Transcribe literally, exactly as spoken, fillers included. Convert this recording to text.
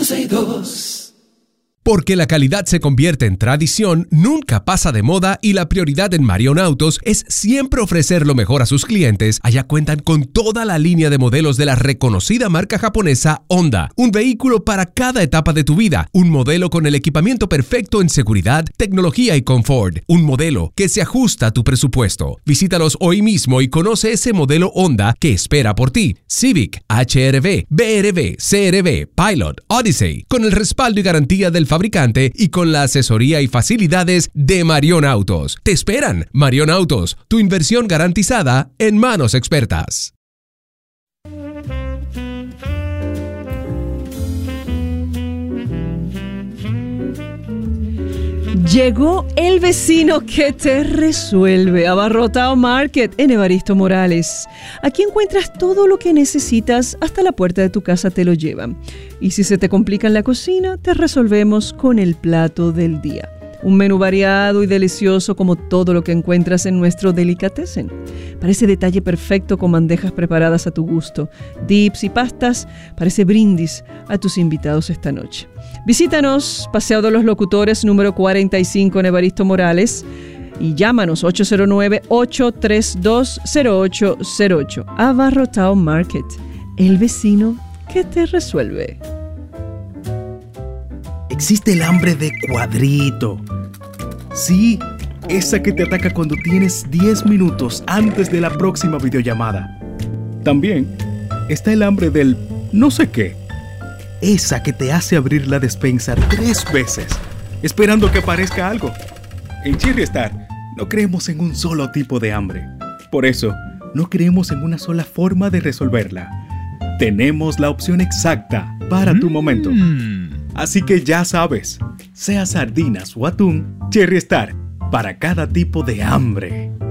ciento seis punto dos. Porque la calidad se convierte en tradición, nunca pasa de moda y la prioridad en Marion Autos es siempre ofrecer lo mejor a sus clientes. Allá cuentan con toda la línea de modelos de la reconocida marca japonesa Honda. Un vehículo para cada etapa de tu vida. Un modelo con el equipamiento perfecto en seguridad, tecnología y confort. Un modelo que se ajusta a tu presupuesto. Visítalos hoy mismo y conoce ese modelo Honda que espera por ti. Civic, H R V, B R V, C R V, Pilot, Odyssey. Con el respaldo y garantía del fabricante y con la asesoría y facilidades de Marion Autos. Te esperan. Marion Autos, tu inversión garantizada en manos expertas. Llegó el vecino que te resuelve. Abarrotado Market en Evaristo Morales. Aquí encuentras todo lo que necesitas, hasta la puerta de tu casa te lo llevan. Y si se te complica en la cocina, te resolvemos con el plato del día. Un menú variado y delicioso como todo lo que encuentras en nuestro Delicatessen. Parece detalle perfecto con bandejas preparadas a tu gusto. Dips y pastas, parece brindis a tus invitados esta noche. Visítanos, Paseo de los Locutores, número cuarenta y cinco en Evaristo Morales. Y llámanos ocho cero nueve, ocho tres dos, cero ocho cero ocho. Abarrotado Market, el vecino que te resuelve. Existe el hambre de cuadrito. Sí, esa que te ataca cuando tienes diez minutos antes de la próxima videollamada. También está el hambre del no sé qué. Esa que te hace abrir la despensa tres veces, esperando que aparezca algo. En Cherry Star no creemos en un solo tipo de hambre. Por eso, no creemos en una sola forma de resolverla. Tenemos la opción exacta para tu momento. Así que ya sabes, sea sardinas o atún, Cherry Star, para cada tipo de hambre.